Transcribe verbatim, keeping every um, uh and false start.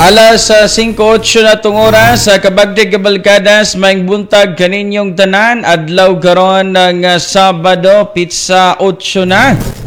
Alas uh, five eight na tong oras sa kabagdig kabalkadas maing buntag kaninyong tanan adlaw karon ng uh, Sabado pizza eight na.